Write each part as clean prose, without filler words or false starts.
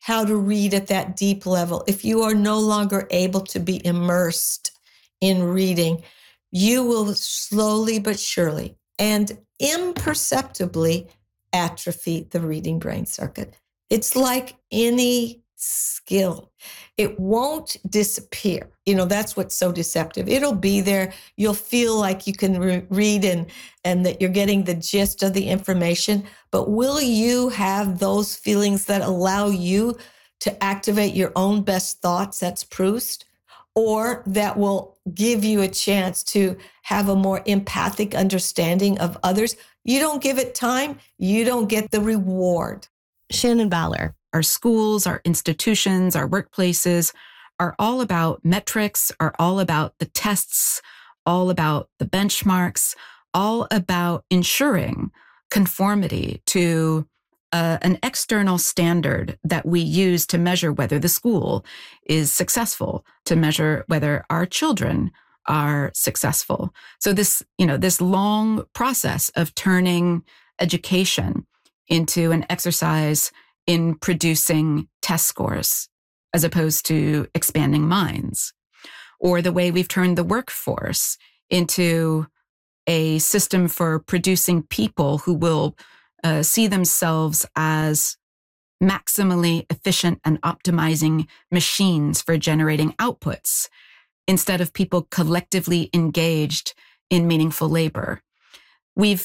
how to read at that deep level, if you are no longer able to be immersed in reading, you will slowly but surely and imperceptibly atrophy the reading brain circuit. It's like any skill. It won't disappear. That's what's so deceptive. It'll be there. You'll feel like you can read and that you're getting the gist of the information. But will you have those feelings that allow you to activate your own best thoughts? That's Proust. Or that will give you a chance to have a more empathic understanding of others. You don't give it time, you don't get the reward. Shannon Ballor. Our schools, our institutions, our workplaces are all about metrics, are all about the tests, all about the benchmarks, all about ensuring conformity to an external standard that we use to measure whether the school is successful, to measure whether our children are successful. So this long process of turning education into an exercise in producing test scores as opposed to expanding minds, or the way we've turned the workforce into a system for producing people who will see themselves as maximally efficient and optimizing machines for generating outputs instead of people collectively engaged in meaningful labor. We've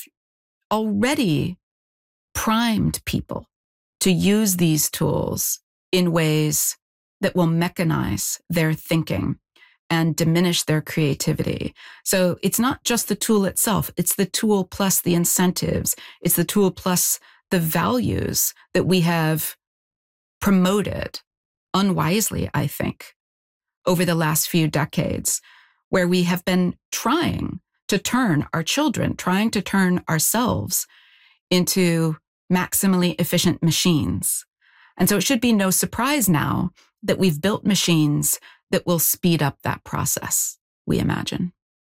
already primed people to use these tools in ways that will mechanize their thinking and diminish their creativity. So it's not just the tool itself, it's the tool plus the incentives, it's the tool plus the values that we have promoted unwisely, I think, over the last few decades, where we have been trying to turn our children, trying to turn ourselves into maximally efficient machines. And so it should be no surprise now that we've built machines that will speed up that process, we imagine.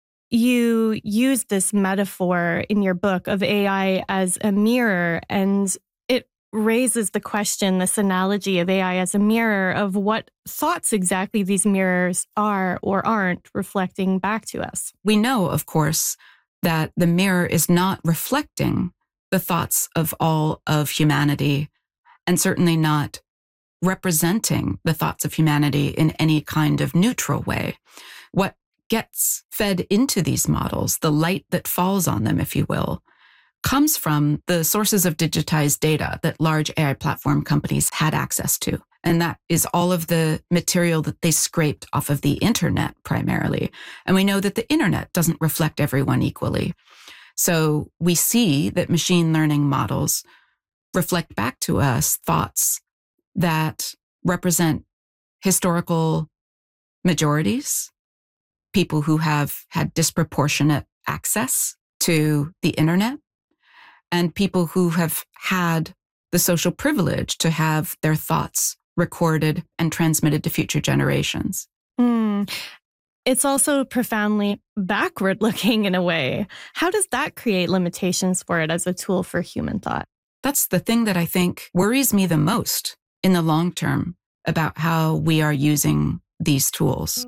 You use this metaphor in your book of AI as a mirror, and it raises the question, this analogy of AI as a mirror, of what thoughts exactly these mirrors are or aren't reflecting back to us. We know, of course, that the mirror is not reflecting the thoughts of all of humanity, and certainly not representing the thoughts of humanity in any kind of neutral way. What gets fed into these models, the light that falls on them, if you will, comes from the sources of digitized data that large AI platform companies had access to. And that is all of the material that they scraped off of the internet primarily. And we know that the internet doesn't reflect everyone equally. So we see that machine learning models reflect back to us thoughts that represent historical majorities, people who have had disproportionate access to the internet, and people who have had the social privilege to have their thoughts recorded and transmitted to future generations. It's also profoundly backward looking in a way. How does that create limitations for it as a tool for human thought? That's the thing that I think worries me the most in the long term about how we are using these tools.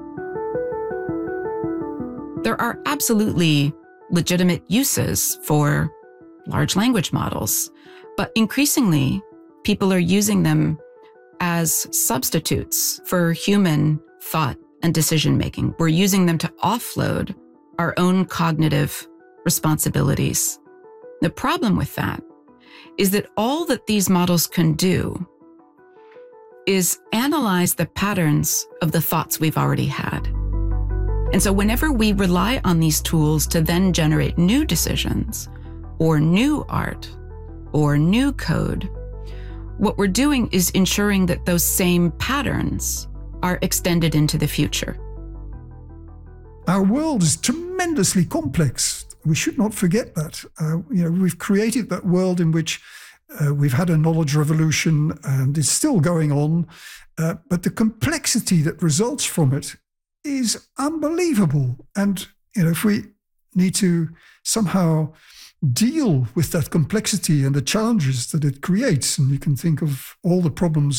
There are absolutely legitimate uses for large language models, but increasingly people are using them as substitutes for human thought and decision-making. We're using them to offload our own cognitive responsibilities. The problem with that is that all that these models can do is analyze the patterns of the thoughts we've already had. And so whenever we rely on these tools to then generate new decisions or new art or new code, what we're doing is ensuring that those same patterns are extended into the future. Our world is tremendously complex. We should not forget that. We've created that world in which we've had a knowledge revolution and it's still going on. But the complexity that results from it is unbelievable. And, if we need to somehow deal with that complexity and the challenges that it creates, and you can think of all the problems